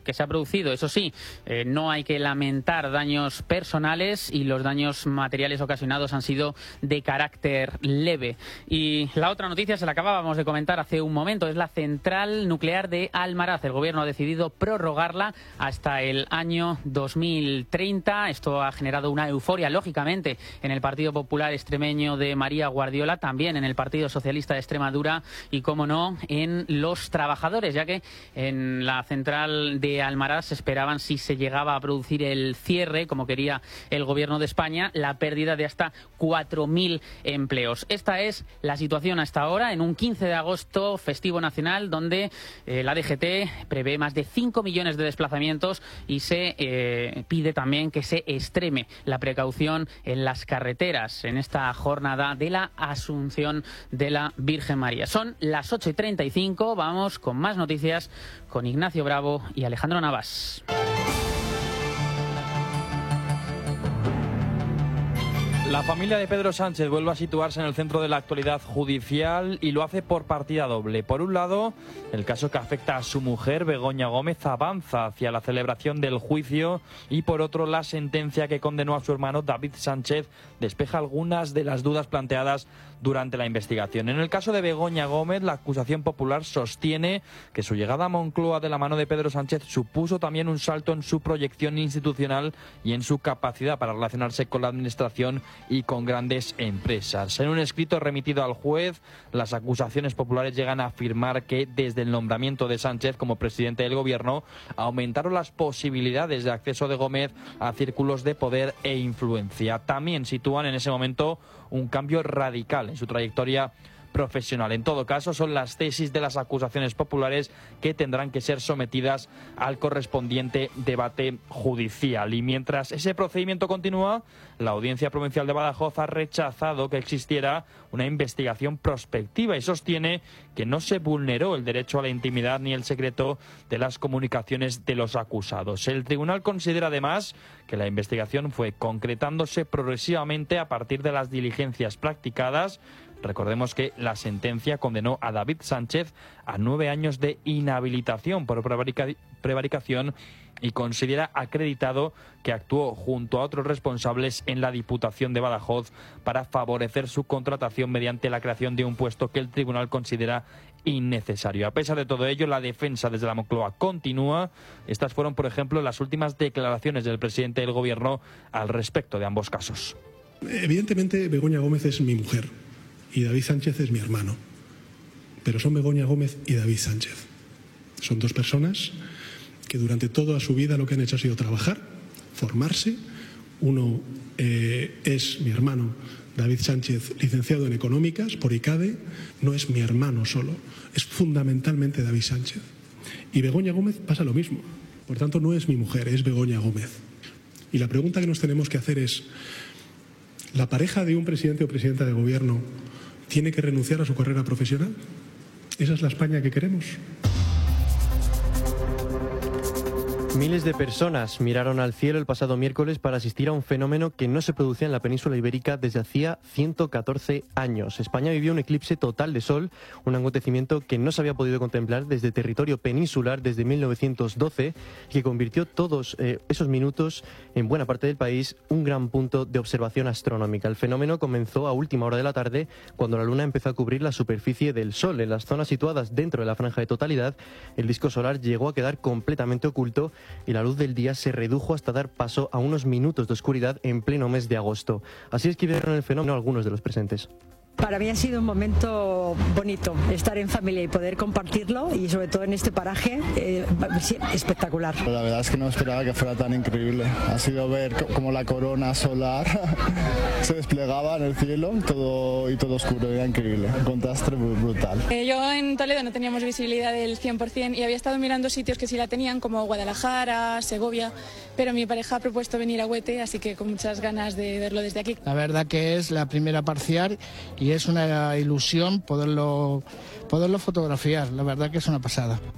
que se ha producido. Eso sí, no hay que lamentar daños personales y los daños materiales ocasionados han sido de carácter leve. Y la otra noticia se la acabábamos de comentar hace un momento, es la central nuclear de Almaraz. El gobierno ha decidido prorrogarla hasta el año 2030. Esto ha generado una euforia, lógicamente, en el Partido Popular extremeño de María Guardiola, también en el Partido Socialista de Extremadura y, como no, en los trabajadores, ya que en la central de Almaraz se esperaban, si se llegaba a producir el cierre, como quería el gobierno de España, la pérdida de hasta 4.000 empleos. Esta es la situación hasta ahora, en un 15 de agosto, festivo nacional, donde la DGT prevé más de 5 millones de desplazamientos y se pide también que se extreme la precaución en las carreteras en esta jornada de la Asunción de la Virgen María. Son las 8:35, vamos con más noticias con Ignacio Bravo y Alejandro Navas. La familia de Pedro Sánchez vuelve a situarse en el centro de la actualidad judicial y lo hace por partida doble. Por un lado, el caso que afecta a su mujer, Begoña Gómez, avanza hacia la celebración del juicio y por otro, la sentencia que condenó a su hermano David Sánchez despeja algunas de las dudas planteadas durante la investigación. En el caso de Begoña Gómez, la acusación popular sostiene que su llegada a Moncloa de la mano de Pedro Sánchez supuso también un salto en su proyección institucional y en su capacidad para relacionarse con la administración y con grandes empresas. En un escrito remitido al juez, las acusaciones populares llegan a afirmar que desde el nombramiento de Sánchez como presidente del gobierno aumentaron las posibilidades de acceso de Gómez a círculos de poder e influencia. También sitúan en ese momento un cambio radical en su trayectoria profesional. En todo caso, son las tesis de las acusaciones populares que tendrán que ser sometidas al correspondiente debate judicial. Y mientras ese procedimiento continúa, la Audiencia Provincial de Badajoz ha rechazado que existiera una investigación prospectiva y sostiene que no se vulneró el derecho a la intimidad ni el secreto de las comunicaciones de los acusados. El tribunal considera además que la investigación fue concretándose progresivamente a partir de las diligencias practicadas. Recordemos que la sentencia condenó a David Sánchez a 9 años de inhabilitación por prevaricación y considera acreditado que actuó junto a otros responsables en la Diputación de Badajoz para favorecer su contratación mediante la creación de un puesto que el tribunal considera innecesario. A pesar de todo ello, la defensa desde la Moncloa continúa. Estas fueron, por ejemplo, las últimas declaraciones del presidente del Gobierno al respecto de ambos casos. Evidentemente, Begoña Gómez es mi mujer y David Sánchez es mi hermano, pero son Begoña Gómez y David Sánchez. Son dos personas que durante toda su vida lo que han hecho ha sido trabajar, formarse. Uno es mi hermano David Sánchez, licenciado en Económicas por ICADE. No es mi hermano solo, es fundamentalmente David Sánchez. Y Begoña Gómez pasa lo mismo. Por tanto, no es mi mujer, es Begoña Gómez. Y la pregunta que nos tenemos que hacer es: ¿la pareja de un presidente o presidenta de gobierno tiene que renunciar a su carrera profesional? ¿Esa es la España que queremos? Miles de personas miraron al cielo el pasado miércoles para asistir a un fenómeno que no se producía en la península ibérica desde hacía 114 años. España vivió un eclipse total de sol, un acontecimiento que no se había podido contemplar desde territorio peninsular desde 1912 y que convirtió todos esos minutos en buena parte del país un gran punto de observación astronómica. El fenómeno comenzó a última hora de la tarde, cuando la luna empezó a cubrir la superficie del sol. En las zonas situadas dentro de la franja de totalidad, el disco solar llegó a quedar completamente oculto y la luz del día se redujo hasta dar paso a unos minutos de oscuridad en pleno mes de agosto. Así describieron el fenómeno algunos de los presentes. Para mí ha sido un momento bonito estar en familia y poder compartirlo, y sobre todo en este paraje, espectacular. La verdad es que no esperaba que fuera tan increíble. Ha sido ver cómo la corona solar se desplegaba en el cielo, todo oscuro, era increíble, un contraste brutal. Yo en Toledo no teníamos visibilidad del 100% y había estado mirando sitios que sí la tenían, como Guadalajara, Segovia, pero mi pareja ha propuesto venir a Huete, así que con muchas ganas de verlo desde aquí. La verdad que es la primera parcial y es una ilusión poderlo fotografiar, la verdad que es una pasada.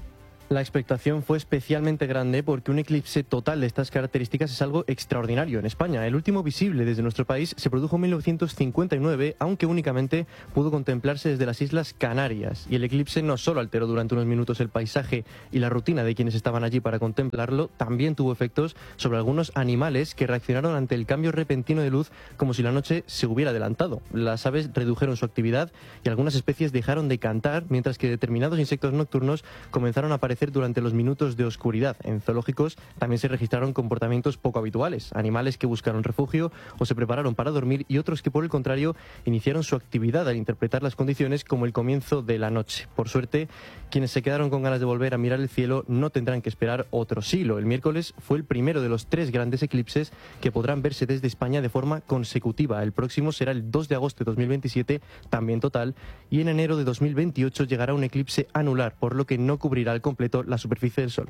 La expectación fue especialmente grande porque un eclipse total de estas características es algo extraordinario en España. El último visible desde nuestro país se produjo en 1959, aunque únicamente pudo contemplarse desde las Islas Canarias. Y el eclipse no solo alteró durante unos minutos el paisaje y la rutina de quienes estaban allí para contemplarlo, también tuvo efectos sobre algunos animales que reaccionaron ante el cambio repentino de luz como si la noche se hubiera adelantado. Las aves redujeron su actividad y algunas especies dejaron de cantar, mientras que determinados insectos nocturnos comenzaron a aparecer durante los minutos de oscuridad. En zoológicos también se registraron comportamientos poco habituales, animales que buscaron refugio o se prepararon para dormir y otros que por el contrario iniciaron su actividad al interpretar las condiciones como el comienzo de la noche. Por suerte, quienes se quedaron con ganas de volver a mirar el cielo no tendrán que esperar otro siglo. El miércoles fue el primero de los 3 grandes eclipses que podrán verse desde España de forma consecutiva. El próximo será el 2 de agosto de 2027, también total, y en enero de 2028 llegará un eclipse anular, por lo que no cubrirá al completo la superficie del Sol.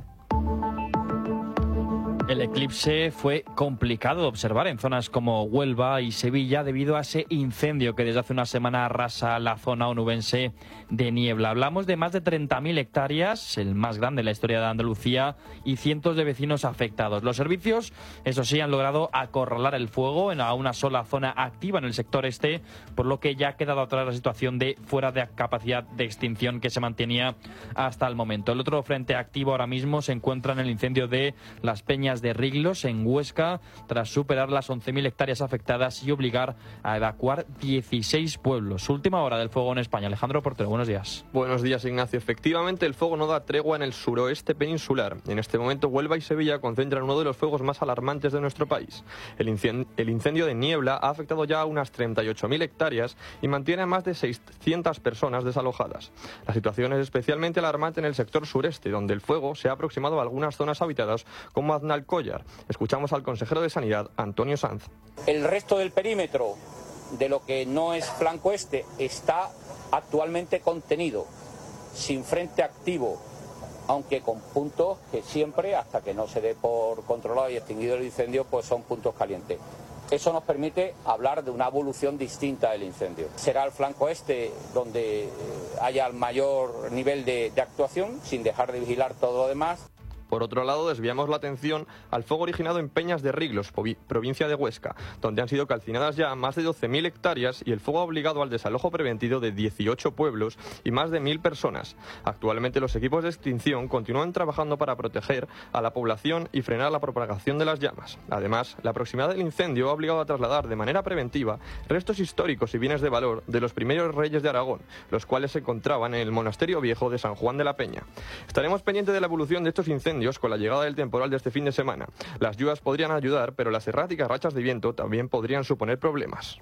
El eclipse fue complicado de observar en zonas como Huelva y Sevilla debido a ese incendio que desde hace una semana arrasa la zona onubense de Niebla. Hablamos de más de 30.000 hectáreas, el más grande en la historia de Andalucía, y cientos de vecinos afectados. Los servicios, eso sí, han logrado acorralar el fuego a una sola zona activa en el sector este, por lo que ya ha quedado atrás la situación de fuera de capacidad de extinción que se mantenía hasta el momento. El otro frente activo ahora mismo se encuentra en el incendio de Las Peñas de Riglos, en Huesca, tras superar las 11.000 hectáreas afectadas y obligar a evacuar 16 pueblos. Última hora del fuego en España. Alejandro Portero, buenos días. Buenos días, Ignacio. Efectivamente, el fuego no da tregua en el suroeste peninsular. En este momento, Huelva y Sevilla concentran uno de los fuegos más alarmantes de nuestro país. El incendio de Niebla ha afectado ya a unas 38.000 hectáreas y mantiene a más de 600 personas desalojadas. La situación es especialmente alarmante en el sector sureste, donde el fuego se ha aproximado a algunas zonas habitadas como Aznalcóllar. Escuchamos al consejero de Sanidad, Antonio Sanz. El resto del perímetro de lo que no es flanco este está actualmente contenido, sin frente activo, aunque con puntos que siempre, hasta que no se dé por controlado y extinguido el incendio, pues son puntos calientes. Eso nos permite hablar de una evolución distinta del incendio. Será el flanco este donde haya el mayor nivel de actuación, sin dejar de vigilar todo lo demás. Por otro lado, desviamos la atención al fuego originado en Peñas de Riglos, provincia de Huesca, donde han sido calcinadas ya más de 12.000 hectáreas y el fuego ha obligado al desalojo preventivo de 18 pueblos y más de 1.000 personas. Actualmente los equipos de extinción continúan trabajando para proteger a la población y frenar la propagación de las llamas. Además, la proximidad del incendio ha obligado a trasladar de manera preventiva restos históricos y bienes de valor de los primeros reyes de Aragón, los cuales se encontraban en el monasterio viejo de San Juan de la Peña. Estaremos pendientes de la evolución de estos incendios con la llegada del temporal de este fin de semana. Las lluvias podrían ayudar, pero las erráticas rachas de viento también podrían suponer problemas.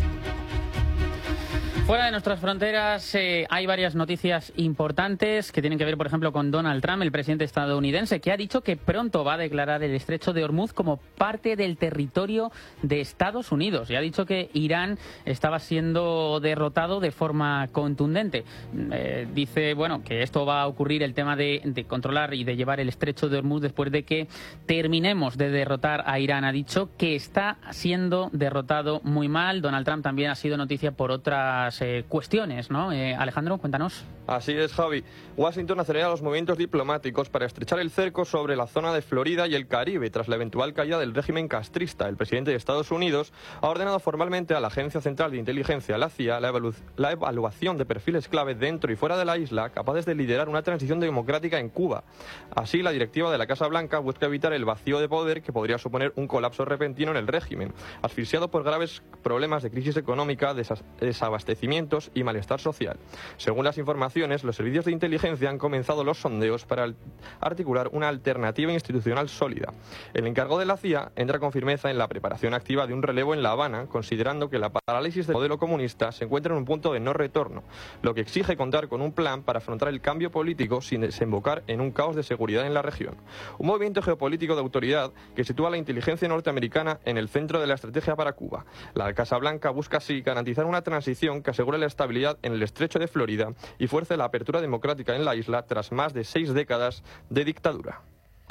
Fuera de nuestras fronteras hay varias noticias importantes que tienen que ver, por ejemplo, con Donald Trump, el presidente estadounidense, que ha dicho que pronto va a declarar el estrecho de Hormuz como parte del territorio de Estados Unidos. Y ha dicho que Irán estaba siendo derrotado de forma contundente. Dice, bueno, que esto va a ocurrir, el tema de controlar y de llevar el estrecho de Hormuz, después de que terminemos de derrotar a Irán. Ha dicho que está siendo derrotado muy mal. Donald Trump también ha sido noticia por otras cuestiones, ¿no? Alejandro, cuéntanos. Así es, Javi. Washington acelera los movimientos diplomáticos para estrechar el cerco sobre la zona de Florida y el Caribe tras la eventual caída del régimen castrista. El presidente de Estados Unidos ha ordenado formalmente a la Agencia Central de Inteligencia, la CIA, la evaluación de perfiles clave dentro y fuera de la isla capaces de liderar una transición democrática en Cuba. Así, la directiva de la Casa Blanca busca evitar el vacío de poder que podría suponer un colapso repentino en el régimen, asfixiado por graves problemas de crisis económica, desabastecimiento y malestar social. Según las informaciones, los servicios de inteligencia han comenzado los sondeos para articular una alternativa institucional sólida. El encargado de la CIA entra con firmeza en la preparación activa de un relevo en La Habana, considerando que la parálisis del modelo comunista se encuentra en un punto de no retorno, lo que exige contar con un plan para afrontar el cambio político sin desembocar en un caos de seguridad en la región. Un movimiento geopolítico de autoridad que sitúa a la inteligencia norteamericana en el centro de la estrategia para Cuba. La Casa Blanca busca así garantizar una transición que asegure la estabilidad en el estrecho de Florida y fuerce la apertura democrática en la isla tras más de 6 décadas de dictadura.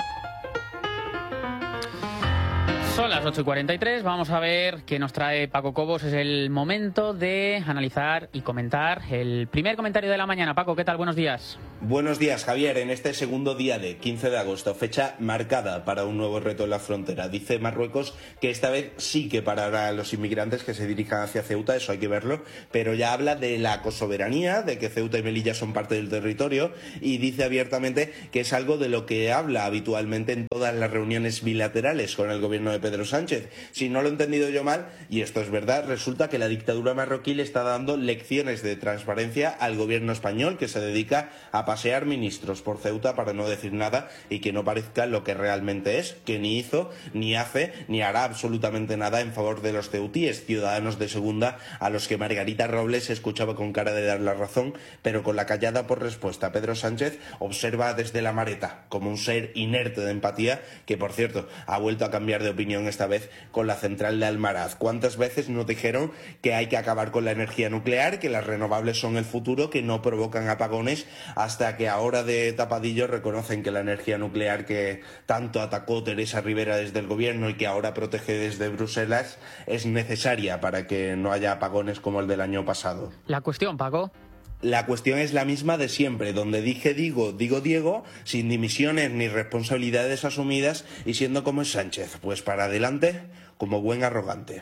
Son las 8:43, vamos a ver qué nos trae Paco Cobos. Es el momento de analizar y comentar el primer comentario de la mañana. Paco, ¿qué tal? Buenos días. Buenos días, Javier. En este segundo día de 15 de agosto, fecha marcada para un nuevo reto en la frontera, dice Marruecos que esta vez sí que parará a los inmigrantes que se dirijan hacia Ceuta, eso hay que verlo, pero ya habla de la cosoberanía, de que Ceuta y Melilla son parte del territorio, y dice abiertamente que es algo de lo que habla habitualmente en todas las reuniones bilaterales con el gobierno de Pedro Sánchez. Si no lo he entendido yo mal, y esto es verdad, resulta que la dictadura marroquí le está dando lecciones de transparencia al gobierno español, que se dedica a pasear ministros por Ceuta para no decir nada y que no parezca lo que realmente es, que ni hizo, ni hace, ni hará absolutamente nada en favor de los ceutíes, ciudadanos de segunda a los que Margarita Robles escuchaba con cara de dar la razón, pero con la callada por respuesta. Pedro Sánchez observa desde la mareta, como un ser inerte de empatía, que por cierto ha vuelto a cambiar de opinión esta vez con la central de Almaraz. ¿Cuántas veces nos dijeron que hay que acabar con la energía nuclear, que las renovables son el futuro, que no provocan apagones, hasta que ahora de tapadillo reconocen que la energía nuclear que tanto atacó Teresa Rivera desde el gobierno y que ahora protege desde Bruselas es necesaria para que no haya apagones como el del año pasado? La cuestión, Paco. La cuestión es la misma de siempre, donde dije digo Diego, sin dimisiones ni responsabilidades asumidas y siendo como es Sánchez, pues para adelante como buen arrogante.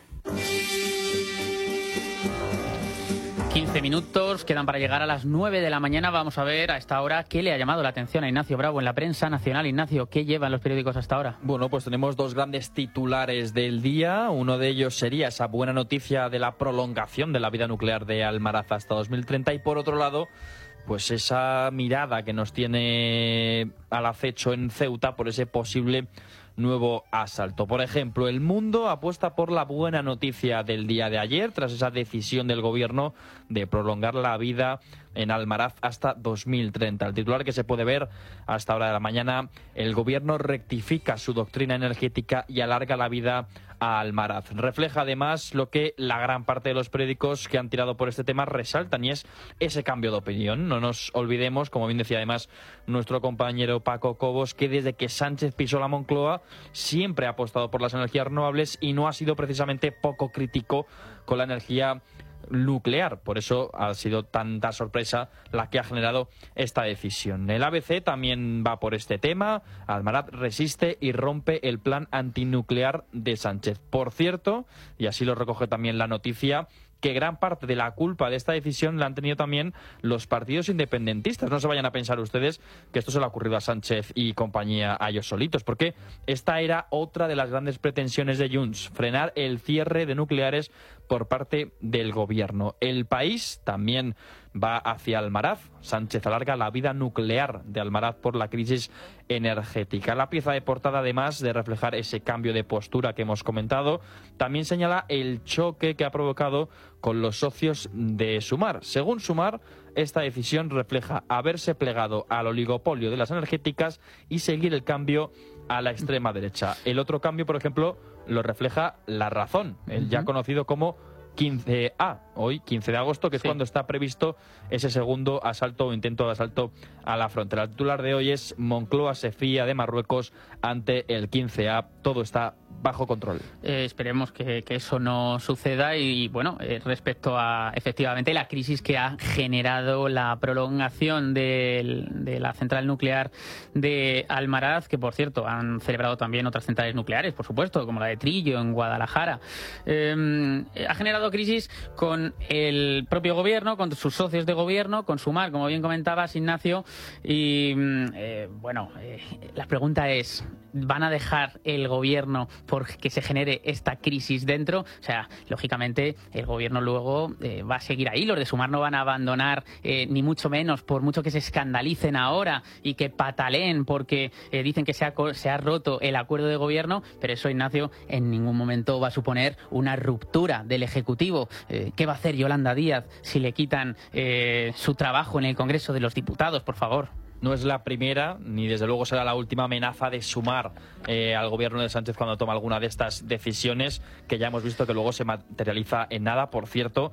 15 minutos quedan para llegar a las 9 de la mañana. Vamos a ver a esta hora qué le ha llamado la atención a Ignacio Bravo en la prensa nacional. Ignacio, ¿qué llevan los periódicos hasta ahora? Bueno, pues tenemos dos grandes titulares del día. Uno de ellos sería esa buena noticia de la prolongación de la vida nuclear de Almaraz hasta 2030 y por otro lado, pues esa mirada que nos tiene al acecho en Ceuta por ese posible nuevo asalto. Por ejemplo, El Mundo apuesta por la buena noticia del día de ayer tras esa decisión del gobierno de prolongar la vida en Almaraz hasta 2030. El titular que se puede ver a esta hora de la mañana: el gobierno rectifica su doctrina energética y alarga la vida a Almaraz. Refleja además lo que la gran parte de los periódicos que han tirado por este tema resaltan, y es ese cambio de opinión. No nos olvidemos, como bien decía además nuestro compañero Paco Cobos, que desde que Sánchez pisó la Moncloa siempre ha apostado por las energías renovables y no ha sido precisamente poco crítico con la energía nuclear. Por eso ha sido tanta sorpresa la que ha generado esta decisión. El ABC también va por este tema. Almaraz resiste y rompe el plan antinuclear de Sánchez. Por cierto, y así lo recoge también la noticia, que gran parte de la culpa de esta decisión la han tenido también los partidos independentistas. No se vayan a pensar ustedes que esto se le ha ocurrido a Sánchez y compañía a ellos solitos, porque esta era otra de las grandes pretensiones de Junts: frenar el cierre de nucleares por parte del gobierno. El País también va hacia Almaraz. Sánchez alarga la vida nuclear de Almaraz por la crisis energética. La pieza de portada, además de reflejar ese cambio de postura que hemos comentado, también señala el choque que ha provocado con los socios de Sumar. Según Sumar, esta decisión refleja haberse plegado al oligopolio de las energéticas y seguir el cambio a la extrema derecha. El otro cambio, por ejemplo, lo refleja La Razón, el ya conocido como 15A, hoy 15 de agosto, que es cuando está previsto ese segundo asalto o intento de asalto a la frontera. El titular de hoy es: Moncloa se fía de Marruecos ante el 15A. Todo está bajo control. Esperemos que eso no suceda y bueno, respecto a efectivamente la crisis que ha generado la prolongación de la central nuclear de Almaraz, que por cierto han celebrado también otras centrales nucleares, por supuesto, como la de Trillo en Guadalajara. Ha generado crisis con el propio gobierno, con sus socios de gobierno, con Sumar, como bien comentabas, Ignacio, y la pregunta es: ¿van a dejar el gobierno por que se genere esta crisis dentro? O sea, lógicamente el gobierno luego va a seguir ahí. Los de Sumar no van a abandonar, ni mucho menos, por mucho que se escandalicen ahora y que pataleen porque dicen que se ha roto el acuerdo de gobierno, pero eso, Ignacio, en ningún momento va a suponer una ruptura del Ejecutivo. ¿Qué va a hacer Yolanda Díaz si le quitan su trabajo en el Congreso de los Diputados, por favor? No es la primera, ni desde luego será la última amenaza de Sumar al gobierno de Sánchez cuando toma alguna de estas decisiones, que ya hemos visto que luego se materializa en nada. Por cierto,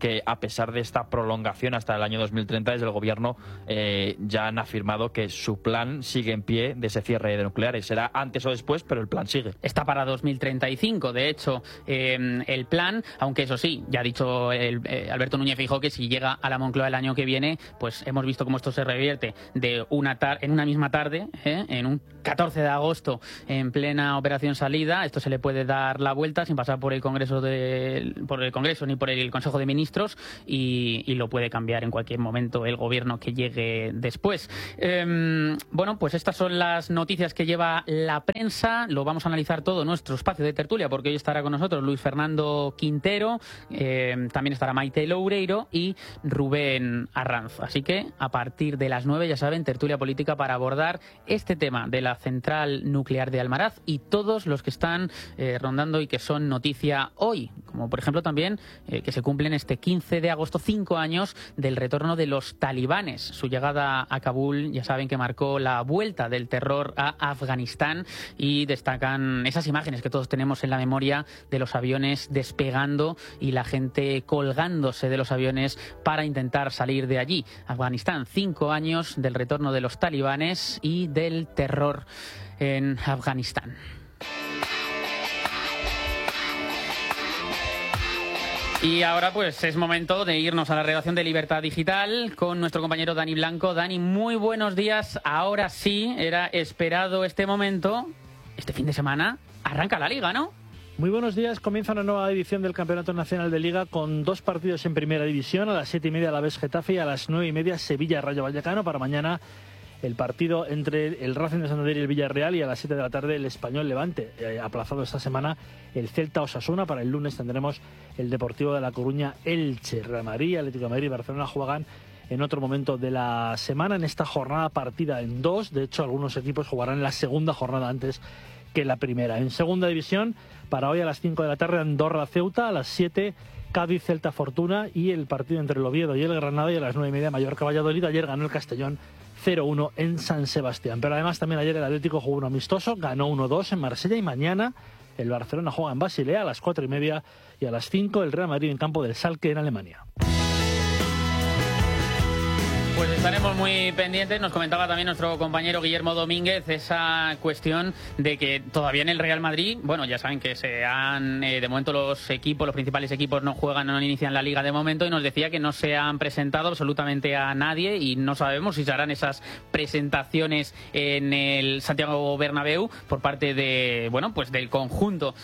que a pesar de esta prolongación hasta el año 2030, desde el gobierno ya han afirmado que su plan sigue en pie de ese cierre de nucleares. Será antes o después, pero el plan sigue. Está para 2035, de hecho, el plan, aunque eso sí, ya ha dicho Alberto Núñez Feijóo que si llega a la Moncloa el año que viene, pues hemos visto cómo esto se revierte en una misma tarde, en un 14 de agosto, en plena operación salida. Esto se le puede dar la vuelta sin pasar por el Congreso ni por el Consejo de Ministros y lo puede cambiar en cualquier momento el gobierno que llegue después. Bueno, pues estas son las noticias que lleva la prensa. Lo vamos a analizar todo en nuestro espacio de tertulia, porque hoy estará con nosotros Luis Fernando Quintero, también estará Maite Loureiro y Rubén Arranz. Así que a partir de las 9, ya saben, tertulia política para abordar este tema de la central nuclear de Almaraz y todos los que están rondando y que son noticia hoy, como por ejemplo también que se cumplen este 15 de agosto 5 años del retorno de los talibanes. Su llegada a Kabul, ya saben que marcó la vuelta del terror a Afganistán, y destacan esas imágenes que todos tenemos en la memoria de los aviones despegando y la gente colgándose de los aviones para intentar salir de allí. Afganistán, 5 años del retorno de los talibanes y del terror en Afganistán. Y ahora pues es momento de irnos a la redacción de Libertad Digital con nuestro compañero Dani Blanco. Dani, muy buenos días. Ahora sí, era esperado este momento. Este fin de semana arranca la Liga, ¿no? Muy buenos días. Comienza una nueva edición del Campeonato Nacional de Liga con 2 partidos en Primera División. A las 7:30 Alavés Getafe y a las 9:30 Sevilla Rayo Vallecano. Para mañana el partido entre el Racing de Santander y el Villarreal, y a las 7 de la tarde el Español Levante. Aplazado esta semana el Celta Osasuna. Para el lunes tendremos el Deportivo de La Coruña Elche. Real Madrid, Atlético de Madrid y Barcelona juegan en otro momento de la semana, en esta jornada partida en 2. De hecho, algunos equipos jugarán la segunda jornada antes que la primera. En Segunda División, para hoy a las 5 de la tarde Andorra Ceuta, a las 7 Cádiz Celta Fortuna y el partido entre el Oviedo y el Granada, y a las 9:30 Mallorca Valladolid. Ayer ganó el Castellón 0-1 en San Sebastián. Pero además también ayer el Atlético jugó un amistoso, ganó 1-2 en Marsella, y mañana el Barcelona juega en Basilea a las 4:30, y a las 5 el Real Madrid en campo del Schalke en Alemania. Pues estaremos muy pendientes. Nos comentaba también nuestro compañero Guillermo Domínguez esa cuestión de que todavía en el Real Madrid, bueno, ya saben que de momento los principales equipos no juegan, no inician la Liga de momento, y nos decía que no se han presentado absolutamente a nadie y no sabemos si se harán esas presentaciones en el Santiago Bernabéu por parte de, bueno, pues del conjunto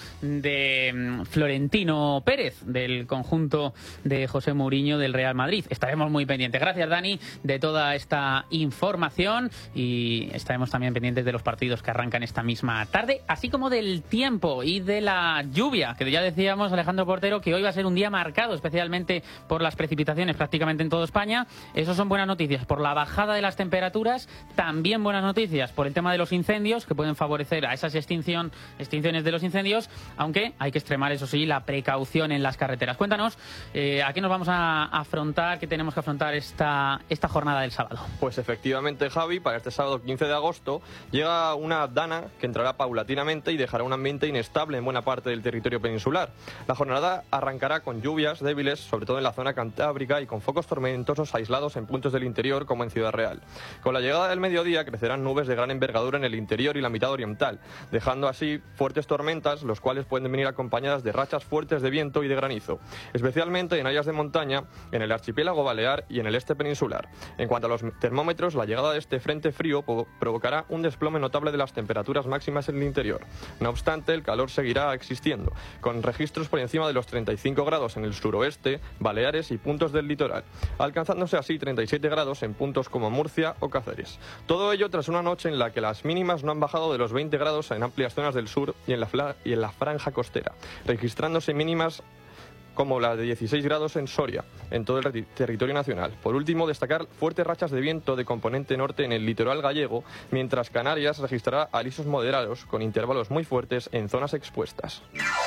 de Florentino Pérez, del conjunto de José Mourinho del Real Madrid. Estaremos muy pendientes. Gracias, Dani, de toda esta información, y estaremos también pendientes de los partidos que arrancan esta misma tarde, así como del tiempo y de la lluvia, que ya decíamos, Alejandro Portero, que hoy va a ser un día marcado especialmente por las precipitaciones prácticamente en toda España. Eso son buenas noticias por la bajada de las temperaturas, también buenas noticias por el tema de los incendios, que pueden favorecer a esas extinciones de los incendios, aunque hay que extremar, eso sí, la precaución en las carreteras. Cuéntanos, ¿a qué nos vamos a afrontar, qué tenemos que afrontar esta jornada del sábado? Pues efectivamente, Javi, para este sábado 15 de agosto llega una dana que entrará paulatinamente y dejará un ambiente inestable en buena parte del territorio peninsular. La jornada arrancará con lluvias débiles, sobre todo en la zona cantábrica, y con focos tormentosos aislados en puntos del interior, como en Ciudad Real. Con la llegada del mediodía crecerán nubes de gran envergadura en el interior y la mitad oriental, dejando así fuertes tormentas, los cuales pueden venir acompañadas de rachas fuertes de viento y de granizo, especialmente en áreas de montaña, en el archipiélago balear y en el este peninsular. En cuanto a los termómetros, la llegada de este frente frío provocará un desplome notable de las temperaturas máximas en el interior. No obstante, el calor seguirá existiendo, con registros por encima de los 35 grados en el suroeste, Baleares y puntos del litoral, alcanzándose así 37 grados en puntos como Murcia o Cáceres. Todo ello tras una noche en la que las mínimas no han bajado de los 20 grados en amplias zonas del sur y en la franja costera, registrándose mínimas como la de 16 grados en Soria, en todo el territorio nacional. Por último, destacar fuertes rachas de viento de componente norte en el litoral gallego, mientras Canarias registrará alisos moderados con intervalos muy fuertes en zonas expuestas.